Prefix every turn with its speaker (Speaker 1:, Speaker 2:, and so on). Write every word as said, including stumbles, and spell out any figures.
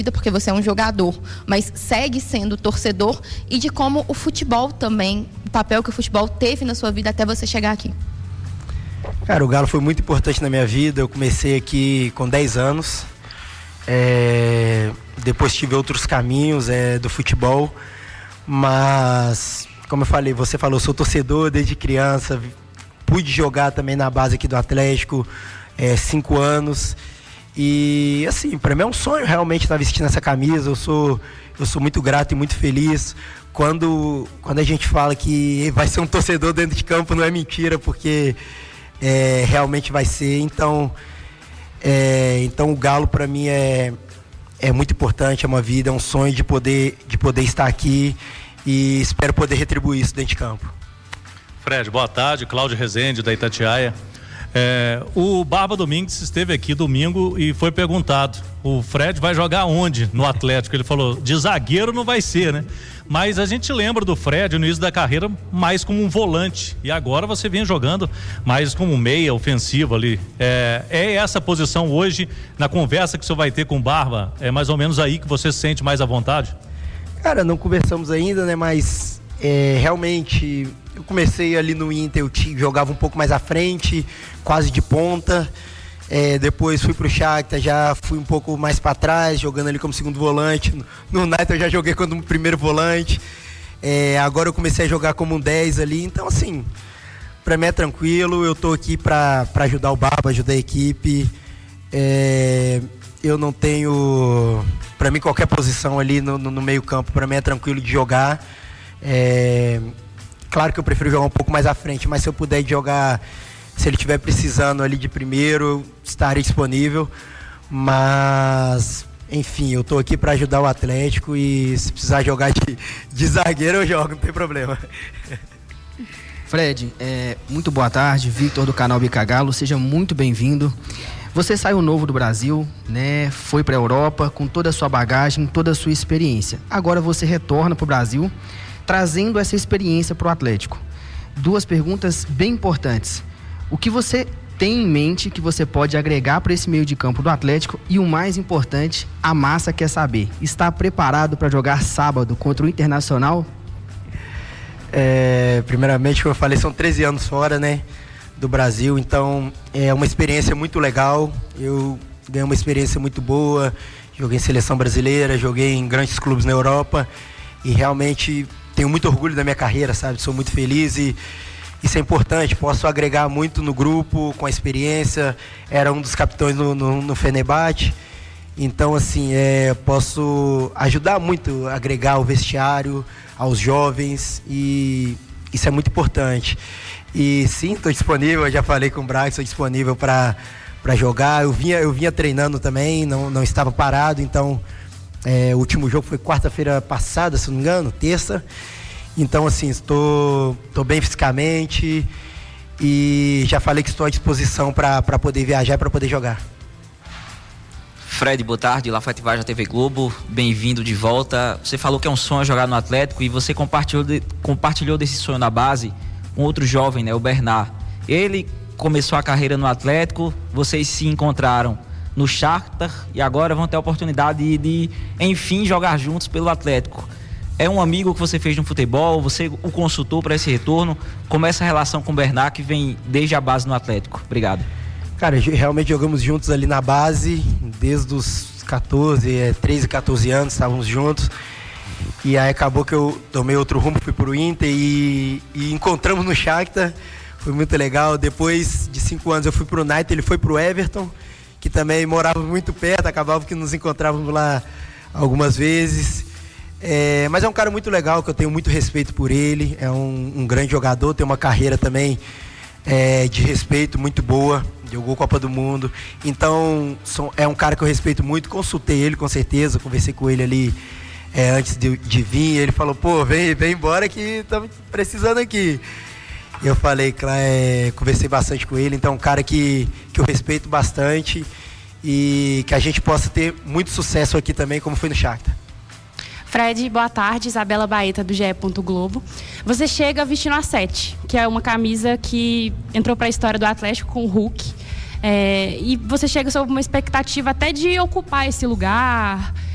Speaker 1: porque você é um jogador, mas segue sendo torcedor, e de como o futebol também, o papel que o futebol teve na sua vida até você chegar aqui.
Speaker 2: Cara, o Galo foi muito importante na minha vida. Eu comecei aqui com dez anos, é, depois tive outros caminhos é, do futebol, mas como eu falei, você falou, eu sou torcedor desde criança, pude jogar também na base aqui do Atlético, é, cinco anos. E assim, para mim é um sonho realmente estar vestindo essa camisa. Eu sou, eu sou muito grato e muito feliz. Quando, quando a gente fala que vai ser um torcedor dentro de campo, não é mentira, porque é, realmente vai ser. Então, é, então o Galo para mim é, é muito importante, é uma vida, é um sonho de poder, de poder estar aqui, e espero poder retribuir isso dentro de campo.
Speaker 3: Fred, boa tarde. Cláudio Rezende, da Itatiaia. É, o Barba Domingues esteve aqui domingo e foi perguntado: o Fred vai jogar onde no Atlético? Ele falou: de zagueiro não vai ser, né? Mas a gente lembra do Fred no início da carreira mais como um volante, e agora você vem jogando mais como um meia ofensivo ali. É, é essa posição hoje, na conversa que o senhor vai ter com o Barba, é mais ou menos aí que você se sente mais à vontade?
Speaker 2: Cara, não conversamos ainda, né? Mas é, realmente eu comecei ali no Inter, eu te, jogava um pouco mais à frente, quase de ponta. É, depois fui pro Shakhtar, já fui um pouco mais para trás, jogando ali como segundo volante. No, no United eu já joguei como primeiro volante. É, agora eu comecei a jogar como um dez ali. Então, assim, para mim é tranquilo. Eu tô aqui para ajudar o Barba, ajudar a equipe. É, eu não tenho... Para mim, qualquer posição ali no, no, no meio campo, para mim é tranquilo de jogar. É, claro que eu prefiro jogar um pouco mais à frente, mas se eu puder jogar, se ele estiver precisando ali de primeiro, eu estarei disponível. Mas, enfim, eu estou aqui para ajudar o Atlético, e se precisar jogar de, de zagueiro, eu jogo, não tem problema.
Speaker 4: Fred, é, muito boa tarde, Victor do canal Bicagalo, seja muito bem-vindo. Você saiu novo do Brasil, né? Foi para a Europa com toda a sua bagagem, toda a sua experiência. Agora você retorna para o Brasil, trazendo essa experiência para o Atlético. Duas perguntas bem importantes. O que você tem em mente que você pode agregar para esse meio de campo do Atlético? E o mais importante, a massa quer saber: está preparado para jogar sábado contra o Internacional?
Speaker 2: É, primeiramente, como eu falei, são treze anos fora, né, do Brasil, então é uma experiência muito legal. Eu ganhei uma experiência muito boa, joguei em seleção brasileira, joguei em grandes clubes na Europa, e realmente tenho muito orgulho da minha carreira, sabe? Sou muito feliz, e isso é importante. Posso agregar muito no grupo com a experiência. Era um dos capitães no, no, no Fenerbahçe, então assim, é, posso ajudar muito, agregar ao vestiário, aos jovens, e isso é muito importante. E sim, estou disponível, eu já falei com o Braga, estou disponível para para jogar. Eu vinha, eu vinha treinando também, não, não estava parado. Então, é, o último jogo foi quarta-feira passada, se não me engano, terça. Então, assim, estou, estou bem fisicamente, e já falei que estou à disposição para poder viajar e para poder jogar.
Speaker 5: Fred, boa tarde, Lafayette Vaz da T V Globo, bem-vindo de volta. Você falou que é um sonho jogar no Atlético, e você compartilhou, de, compartilhou desse sonho na base com outro jovem, né, o Bernard. Ele começou a carreira no Atlético, vocês se encontraram no Shakhtar e agora vão ter a oportunidade de, de, enfim, jogar juntos pelo Atlético. É um amigo que você fez no futebol, você o consultou para esse retorno. Como é essa relação com o Bernard, que vem desde a base no Atlético? Obrigado.
Speaker 2: Cara, realmente jogamos juntos ali na base, desde os catorze, treze, catorze anos, estávamos juntos. E aí acabou que eu tomei outro rumo, fui pro Inter e, e encontramos no Shakhtar. Foi muito legal. Depois de cinco anos eu fui pro United, ele foi pro Everton, que também morava muito perto, acabava que nos encontrávamos lá algumas vezes. É, mas é um cara muito legal, que eu tenho muito respeito por ele. É um, um grande jogador, tem uma carreira também é, de respeito muito boa. Jogou Copa do Mundo. Então são, é um cara que eu respeito muito. Consultei ele com certeza, conversei com ele ali É, antes de, de vir. Ele falou: pô, vem, vem embora que estamos precisando aqui. Eu falei, é, conversei bastante com ele. Então, um cara que, que eu respeito bastante, e que a gente possa ter muito sucesso aqui também, como foi no Shakhtar.
Speaker 6: Fred, boa tarde. Isabela Baeta, do G E. Globo. Você chega vestindo a sete, que é uma camisa que entrou para a história do Atlético com o Hulk. É, e você chega sob uma expectativa até de ocupar esse lugar,